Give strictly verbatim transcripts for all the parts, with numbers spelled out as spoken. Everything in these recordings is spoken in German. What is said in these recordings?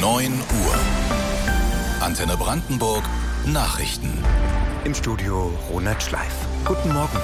neun Uhr. Antenne Brandenburg Nachrichten. Im Studio Ronald Schleif. Guten Morgen.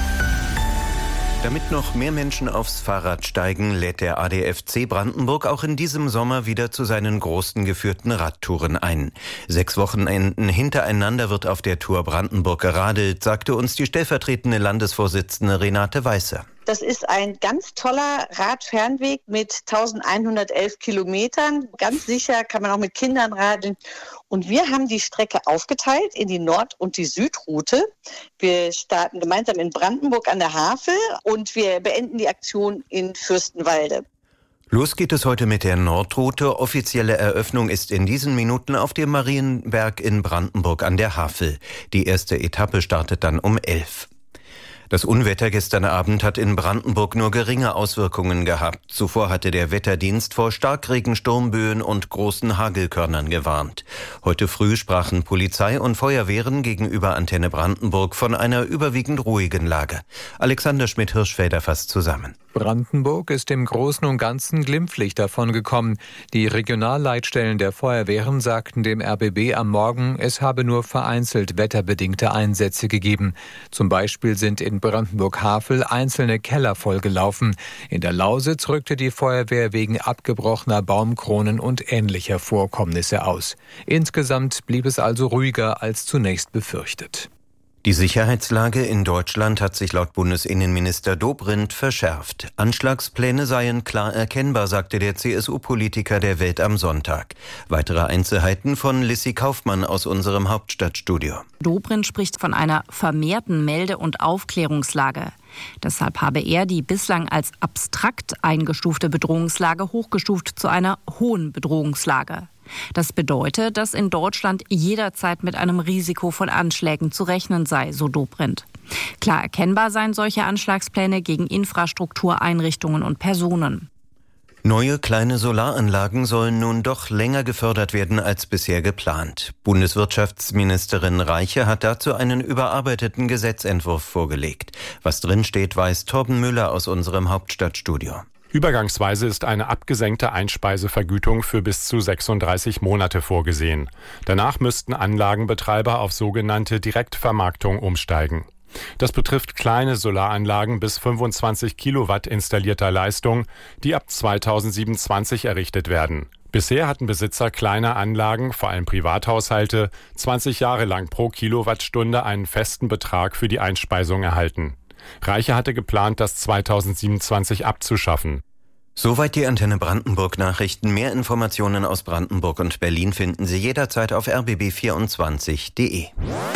Damit noch mehr Menschen aufs Fahrrad steigen, lädt der A D F C Brandenburg auch in diesem Sommer wieder zu seinen großen geführten Radtouren ein. Sechs Wochenenden hintereinander wird auf der Tour Brandenburg geradelt, sagte uns die stellvertretende Landesvorsitzende Renate Weißer. Das ist ein ganz toller Radfernweg mit eintausendeinhundertelf Kilometern. Ganz sicher kann man auch mit Kindern radeln. Und wir haben die Strecke aufgeteilt in die Nord- und die Südroute. Wir starten gemeinsam in Brandenburg an der Havel und wir beenden die Aktion in Fürstenwalde. Los geht es heute mit der Nordroute. Offizielle Eröffnung ist in diesen Minuten auf dem Marienberg in Brandenburg an der Havel. Die erste Etappe startet dann um elf. Das Unwetter gestern Abend hat in Brandenburg nur geringe Auswirkungen gehabt. Zuvor hatte der Wetterdienst vor Starkregen, Sturmböen und großen Hagelkörnern gewarnt. Heute früh sprachen Polizei und Feuerwehren gegenüber Antenne Brandenburg von einer überwiegend ruhigen Lage. Alexander Schmidt-Hirschfelder fasst zusammen. Brandenburg ist im Großen und Ganzen glimpflich davon gekommen. Die Regionalleitstellen der Feuerwehren sagten dem R B B am Morgen, es habe nur vereinzelt wetterbedingte Einsätze gegeben. Zum Beispiel sind in Brandenburg-Havel einzelne Keller vollgelaufen. In der Lausitz rückte die Feuerwehr wegen abgebrochener Baumkronen und ähnlicher Vorkommnisse aus. Insgesamt blieb es also ruhiger als zunächst befürchtet. Die Sicherheitslage in Deutschland hat sich laut Bundesinnenminister Dobrindt verschärft. Anschlagspläne seien klar erkennbar, sagte der C S U-Politiker der Welt am Sonntag. Weitere Einzelheiten von Lissy Kaufmann aus unserem Hauptstadtstudio. Dobrindt spricht von einer vermehrten Melde- und Aufklärungslage. Deshalb habe er die bislang als abstrakt eingestufte Bedrohungslage hochgestuft zu einer hohen Bedrohungslage. Das bedeutet, dass in Deutschland jederzeit mit einem Risiko von Anschlägen zu rechnen sei, so Dobrindt. Klar erkennbar seien solche Anschlagspläne gegen Infrastruktur, Einrichtungen und Personen. Neue kleine Solaranlagen sollen nun doch länger gefördert werden als bisher geplant. Bundeswirtschaftsministerin Reiche hat dazu einen überarbeiteten Gesetzentwurf vorgelegt. Was drinsteht, weiß Torben Müller aus unserem Hauptstadtstudio. Übergangsweise ist eine abgesenkte Einspeisevergütung für bis zu sechsunddreißig Monate vorgesehen. Danach müssten Anlagenbetreiber auf sogenannte Direktvermarktung umsteigen. Das betrifft kleine Solaranlagen bis fünfundzwanzig Kilowatt installierter Leistung, die ab zweitausendsiebenundzwanzig errichtet werden. Bisher hatten Besitzer kleiner Anlagen, vor allem Privathaushalte, zwanzig Jahre lang pro Kilowattstunde einen festen Betrag für die Einspeisung erhalten. Reiche hatte geplant, das zweitausendsiebenundzwanzig abzuschaffen. Soweit die Antenne Brandenburg Nachrichten. Mehr Informationen aus Brandenburg und Berlin finden Sie jederzeit auf r b b vierundzwanzig punkt d e.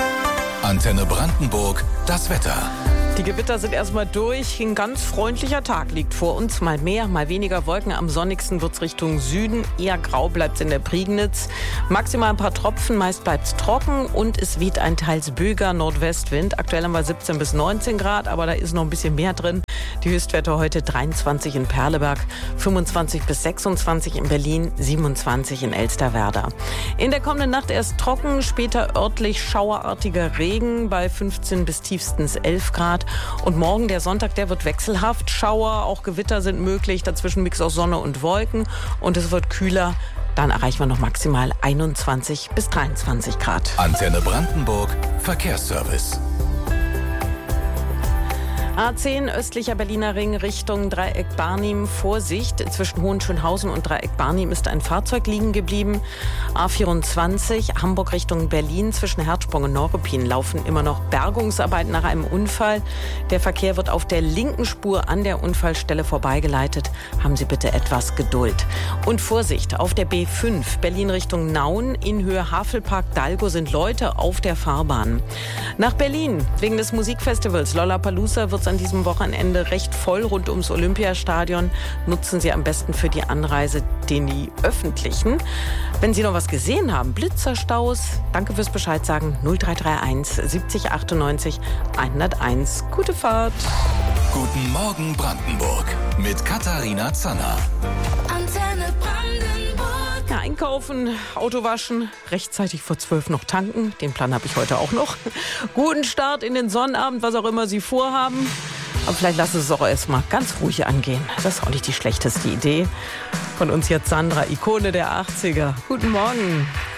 Antenne Brandenburg, das Wetter. Die Gewitter sind erstmal durch. Ein ganz freundlicher Tag liegt vor uns. Mal mehr, mal weniger Wolken. Am sonnigsten wird es Richtung Süden. Eher grau bleibt es in der Prignitz. Maximal ein paar Tropfen, meist bleibt es trocken. Und es weht ein teils böiger Nordwestwind. Aktuell haben wir siebzehn bis neunzehn Grad, aber da ist noch ein bisschen mehr drin. Die Höchstwerte heute dreiundzwanzig in Perleberg, fünfundzwanzig bis sechsundzwanzig in Berlin, siebenundzwanzig in Elsterwerda. In der kommenden Nacht erst trocken, später örtlich schauerartiger Regen bei fünfzehn bis tiefstens elf Grad. Und morgen, der Sonntag, der wird wechselhaft. Schauer, auch Gewitter sind möglich, dazwischen Mix aus Sonne und Wolken. Und es wird kühler. Dann erreichen wir noch maximal einundzwanzig bis dreiundzwanzig Grad. Antenne Brandenburg, Verkehrsservice. A zehn östlicher Berliner Ring Richtung Dreieck Barnim. Vorsicht, zwischen Hohenschönhausen und Dreieck Barnim ist ein Fahrzeug liegen geblieben. A vierundzwanzig Hamburg Richtung Berlin zwischen Herzsprung und Neuruppin laufen immer noch Bergungsarbeiten nach einem Unfall. Der Verkehr wird auf der linken Spur an der Unfallstelle vorbeigeleitet. Haben Sie bitte etwas Geduld. Und Vorsicht, auf der B fünf Berlin Richtung Nauen in Höhe Havelpark Dalgo sind Leute auf der Fahrbahn. Nach Berlin, wegen des Musikfestivals Lollapalooza wird es an diesem Wochenende recht voll rund ums Olympiastadion. Nutzen Sie am besten für die Anreise den die öffentlichen. Wenn Sie noch was gesehen haben, Blitzerstaus, danke fürs Bescheid sagen. null drei drei eins siebzig achtundneunzig hunderteins. Gute Fahrt. Guten Morgen Brandenburg mit Katharina Zanner. Antenne Brandenburg. Ja, einkaufen, Auto waschen, rechtzeitig vor zwölf noch tanken. Den Plan habe ich heute auch noch. Guten Start in den Sonnabend, was auch immer Sie vorhaben. Aber vielleicht lassen Sie es auch erstmal ganz ruhig angehen. Das ist auch nicht die schlechteste Idee. Von uns jetzt Sandra, Ikone der achtziger. Guten Morgen.